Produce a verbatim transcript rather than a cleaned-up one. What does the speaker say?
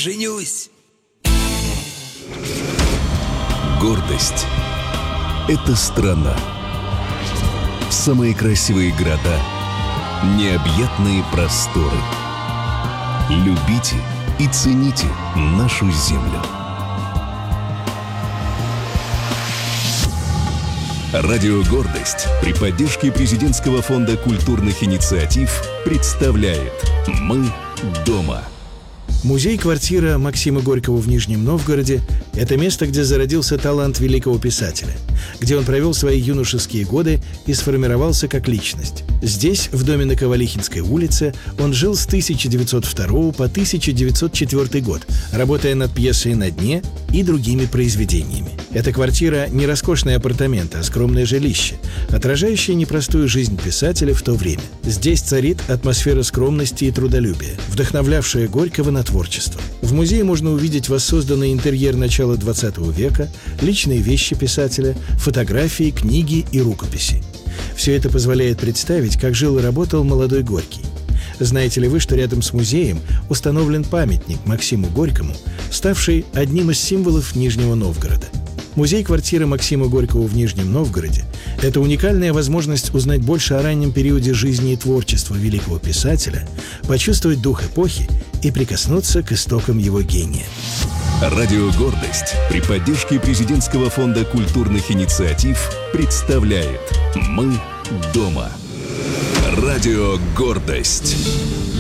женюсь. Гордость — это страна. Самые красивые города, необъятные просторы. Любите и цените нашу землю. Радио «Гордость» при поддержке Президентского фонда культурных инициатив представляет «Мы дома». Музей-квартира Максима Горького в Нижнем Новгороде – это место, где зародился талант великого писателя, где он провел свои юношеские годы и сформировался как личность. Здесь, в доме на Ковалихинской улице, он жил с тысяча девятьсот второго по тысяча девятьсот четвёртый год, работая над пьесой «На дне» и другими произведениями. Эта квартира не роскошные апартаменты, а скромное жилище, отражающее непростую жизнь писателя в то время. Здесь царит атмосфера скромности и трудолюбия, вдохновлявшая Горького на творчество. В музее можно увидеть воссозданный интерьер начала двадцатого века, личные вещи писателя, фотографии, книги и рукописи. Все это позволяет представить, как жил и работал молодой Горький. Знаете ли вы, что рядом с музеем установлен памятник Максиму Горькому, ставший одним из символов Нижнего Новгорода? Музей-квартира Максима Горького в Нижнем Новгороде – это уникальная возможность узнать больше о раннем периоде жизни и творчества великого писателя, почувствовать дух эпохи и прикоснуться к истокам его гения. Радио «Гордость» при поддержке Президентского фонда культурных инициатив представляет «Мы дома». Радио «Гордость».